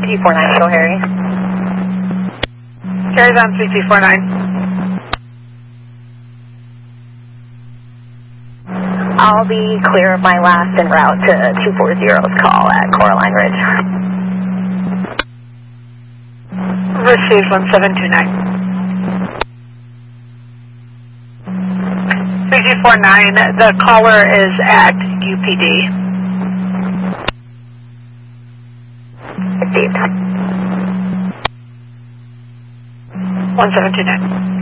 3249, show Harry. Harry's on 3249. I'll be clear of my last en route to 240's call at Coraline Ridge. Received 1729. 3249, the caller is at UPD. Received. 1729.